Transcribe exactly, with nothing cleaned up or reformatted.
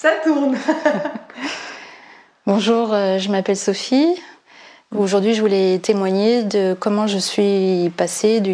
Ça tourne. Bonjour, euh, je m'appelle Sophie. Aujourd'hui, je voulais témoigner de comment je suis passée du